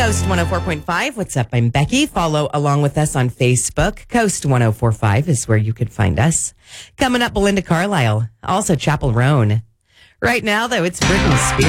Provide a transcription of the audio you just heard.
Coast 104.5. What's up? I'm Becky. Follow along with us on Facebook. Coast 104.5 is where you could find us. Coming up, Belinda Carlisle. Also, Chapel Roan. Right now, though, it's Britney Spears.